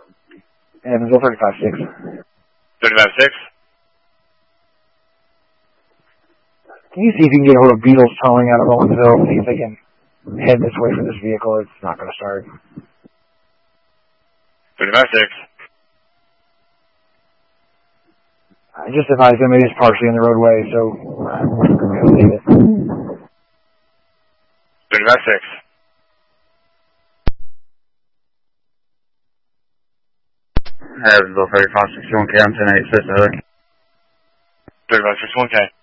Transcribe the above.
Evansville 35-6. 35-6? Can you see if you can get a hold of Beatles towing out of Owensville? See if they can head this way for this vehicle. It's not going to start. 35-6. I just advised them it is partially in the roadway, so we're going to leave it. 35-6. Evansville 35-61K on 10-8, 5th, 35-61K.